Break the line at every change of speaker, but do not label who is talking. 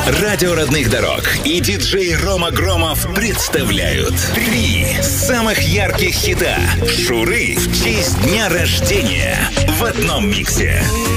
Радио родных дорог и диджей Рома Громов представляют 3 самых ярких хита Шуры в честь дня рождения в одном миксе.